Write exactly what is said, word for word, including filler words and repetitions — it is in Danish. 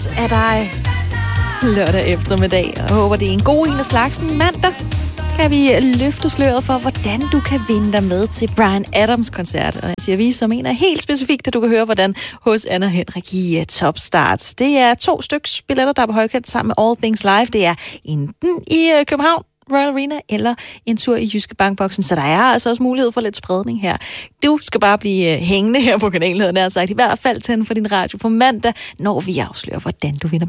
af dig lørdag eftermiddag. Jeg håber, det er en god en af slagsen. Mandag kan vi løfte sløret for, hvordan du kan vinde dig med til Bryan Adams-koncert. Og jeg siger vi, så mener helt specifikt, at du kan høre, hvordan hos Anna Henrik i Top Starts. Det er to styks billetter, der er på højkant sammen med All Things Live. Det er enten i København, Royal Arena, eller en tur i Jyske Bankboksen. Så der er altså også mulighed for lidt spredning her. Du skal bare blive hængende her på kanalen, havde jeg sagt. I hvert fald tænde for din radio på mandag, når vi afslører, hvordan du vinder